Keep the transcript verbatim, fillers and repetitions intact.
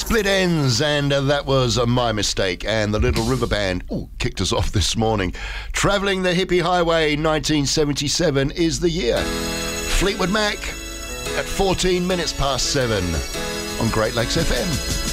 Split Ends, and uh, that was uh, My Mistake. And the Little River Band ooh, kicked us off this morning. Travelling the Hippie Highway, nineteen seventy-seven is the year. Fleetwood Mac at fourteen minutes past seven on Great Lakes F M.